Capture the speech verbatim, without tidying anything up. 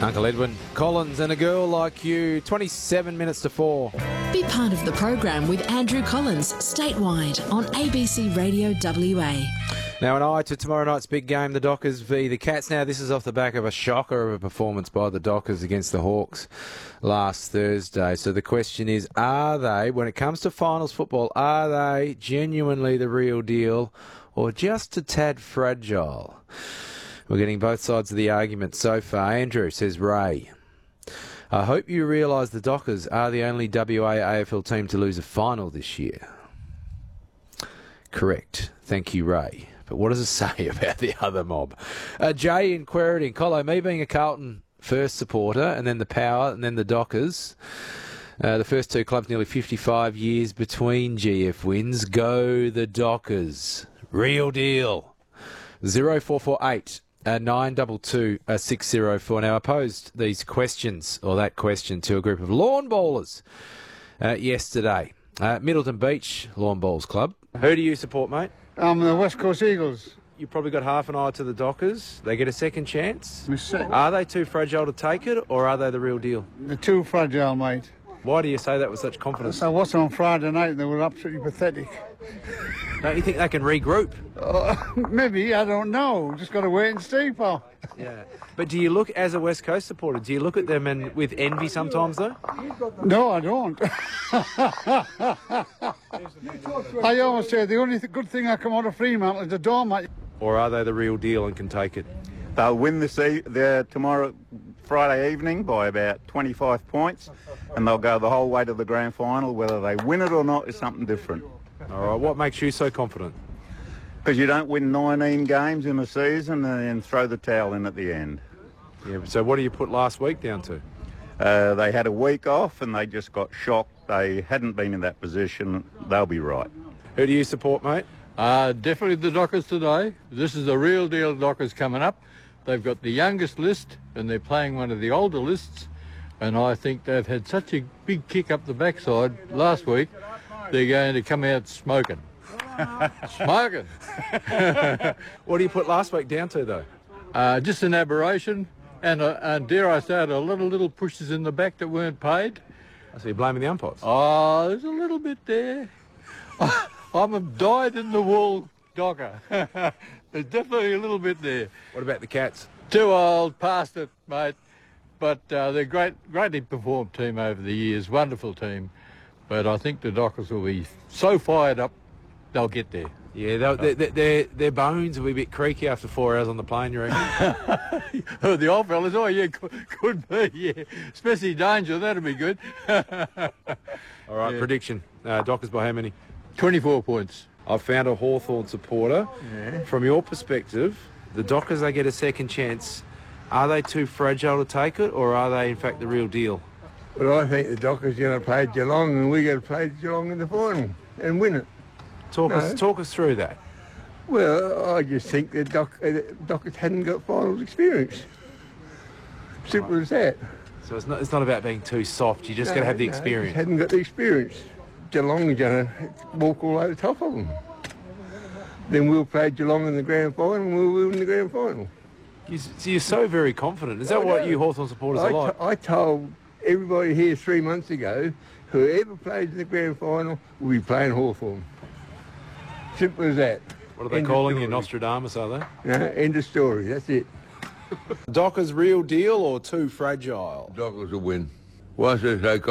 Uncle Edwin Collins and A Girl Like You, twenty-seven minutes to four. Be part of the program with Andrew Collins, statewide on A B C Radio W A. Now an eye to tomorrow night's big game, the Dockers v the Cats. Now this is off the back of a shocker of a performance by the Dockers against the Hawks last Thursday. So the question is, are they, when it comes to finals football, are they genuinely the real deal or just a tad fragile? We're getting both sides of the argument so far. Andrew says, Ray, I hope you realise the Dockers are the only W A A F L team to lose a final this year. Correct. Thank you, Ray. But what does it say about the other mob? Uh, Jay in Queriting, Colo, me being a Carlton first supporter and then the Power and then the Dockers. Uh, the first two clubs, nearly fifty-five years between G F wins. Go the Dockers. Real deal. zero four four eight Uh, nine two two uh, six zero four. Now, I posed these questions, or that question, to a group of lawn bowlers uh, yesterday. Uh, Middleton Beach Lawn Bowls Club. Who do you support, mate? Um, the West Coast Eagles. You probably got half an eye to the Dockers. They get a second chance. Miss- Are they too fragile to take it, or are they the real deal? They're too fragile, mate. Why do you say that with such confidence? I watched them on Friday night and they were absolutely pathetic. Don't you think they can regroup? Uh, maybe, I don't know. Just got to wait and see, pal. Yeah. But do you look, as a West Coast supporter, do you look at them and with envy sometimes, though? No, I don't. I always say the only th- good thing I come out of Fremantle is the doormat. Or are they the real deal and can take it? They'll win this e- the, tomorrow, Friday evening, by about twenty-five points, and they'll go the whole way to the grand final. Whether they win it or not is something different. All right, what makes you so confident? Because you don't win nineteen games in a season and then throw the towel in at the end. Yeah. So what do you put last week down to? Uh, they had a week off and they just got shocked. They hadn't been in that position. They'll be right. Who do you support, mate? Uh, definitely the Dockers today. This is the real deal Dockers coming up. They've got the youngest list and they're playing one of the older lists. And I think they've had such a big kick up the backside last week, they're going to come out smoking. Smoking. What do you put last week down to, though? Uh, just an aberration. And, uh, and dare I say it, a lot of little pushes in the back that weren't paid. So you're blaming the umpires? Oh, there's a little bit there. I'm a dyed-in-the-wool Docker. There's definitely a little bit there. What about the Cats? Too old, past it, mate. But uh, they're a great, greatly performed team over the years, wonderful team. But I think the Dockers will be so fired up, they'll get there. Yeah, their their their bones will be a bit creaky after four hours on the plane, you reckon? Oh, the old fellas, oh yeah, could, could be, yeah. Especially Danger, that'll be good. All right, yeah. Prediction. Uh, Dockers by how many? twenty-four points. I've found a Hawthorn supporter. Yeah. From your perspective, the Dockers, they get a second chance. Are they too fragile to take it, or are they in fact the real deal? Well, I think the Dockers are going to play Geelong and we're going to play Geelong in the final and win it. Talk No. us talk us through that. Well, I just think the Dock, uh, Dockers hadn't got finals experience. Simple as that. So it's not it's not about being too soft. You just got to No, have the no, experience. just hadn't got the experience. Geelong is going to walk all over the top of them. Then we'll play Geelong in the grand final and we'll win the grand final. You, so you're so very confident. Is that I what know. you Hawthorn supporters I, are like? t- I told everybody here three months ago, whoever plays in the grand final will be playing Hawthorn. Simple as that. What are they End of calling you, story. Nostradamus, are they? No, end of story, that's it. Dockers real deal or too fragile? Dockers will win. Why is it so